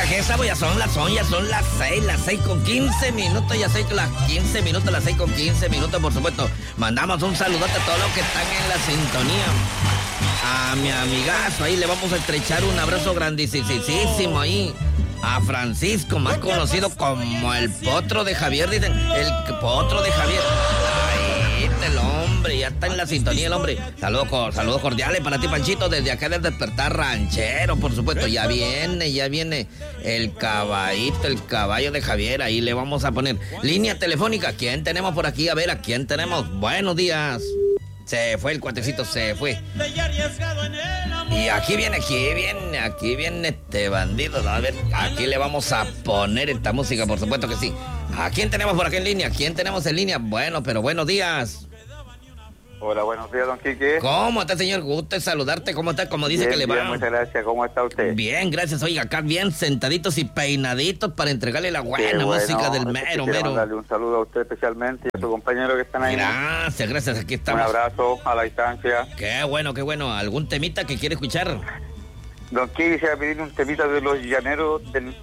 Esa, ya son las 6 con 15 minutos, ya 6 las 15 minutos, las 6 con 15 minutos, por supuesto. Mandamos un saludote a todos los que están en la sintonía. A mi amigazo, ahí le vamos a estrechar un abrazo grandísimo ahí. A Francisco, más conocido como el Potro de Javier, dicen, el Potro de Javier. Ahí el hombre, ya está en la sintonía el hombre. Saludos cordiales para ti, Panchito, desde acá del Despertar Ranchero, por supuesto. Ya viene el caballito, el caballo de Javier, ahí le vamos a poner. Línea telefónica, ¿quién tenemos por aquí? A ver, ¿a quién tenemos? Buenos días. Se fue el cuatecito, se fue. Y aquí viene este bandido. A ver, aquí le vamos a poner esta música, por supuesto que sí. ¿A quién tenemos por aquí en línea? ¿Quién tenemos en línea? Bueno, pero buenos días. Hola, buenos días, don Quique. ¿Cómo está, señor? Gusto en saludarte. ¿Cómo está? Como dice bien, que le va. Bien, muchas gracias. ¿Cómo está usted? Bien, gracias. Oiga, acá bien sentaditos y peinaditos para entregarle la buena música del mero. Darle un saludo a usted especialmente y a su compañero que están ahí. Gracias. Aquí estamos. Un abrazo a la distancia. Qué bueno. ¿Algún temita que quiere escuchar? Don Quique, quisiera pedir un temita de los llaneros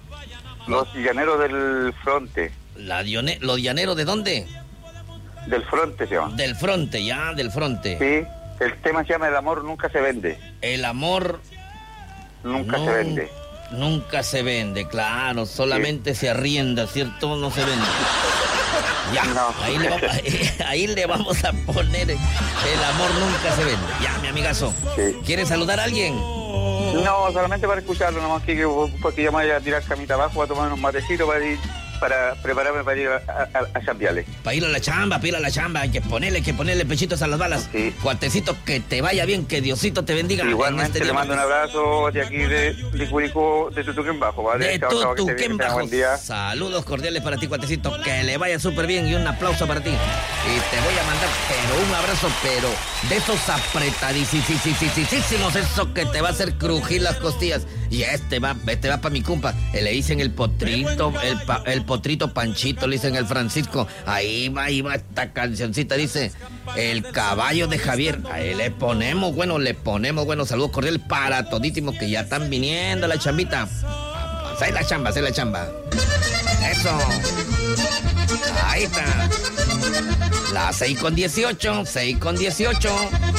del fronte. ¿Los llaneros de dónde? Del fronte se llama. Del fronte. Sí, el tema se llama El amor nunca se vende. El amor nunca se vende. Nunca se vende, claro, solamente se arrienda, ¿cierto? No se vende. Ya, no. ahí le vamos a poner El amor nunca se vende. Ya, mi amigazo. Sí. ¿Quieres saludar a alguien? No, solamente para escucharlo, nomás que porque ya me voy a tirar camita abajo, a tomar unos matecitos para prepararme para ir a chambearle. Para ir a la chamba, hay que ponerle pechitos a las balas. Sí. Cuatecito, que te vaya bien, que Diosito te bendiga. Igualmente le mando un abrazo de aquí de Curicó, de Tutuquén Bajo, ¿vale? De Tutuquén Bajo. Saludos cordiales para ti, Cuatecito, que le vaya súper bien y un aplauso para ti. Y te voy a mandar, pero un abrazo, pero de esos apretadísimos, eso que te va a hacer crujir las costillas. Y este va para mi compa, le dicen el potrito, el potrito Panchito, le dicen el Francisco. Ahí va esta cancioncita, dice El caballo de Javier. Ahí le ponemos saludos cordiales para todísimos que ya están viniendo a la chambita. Haz la chamba. Eso. Ahí está. Las 6 con 18.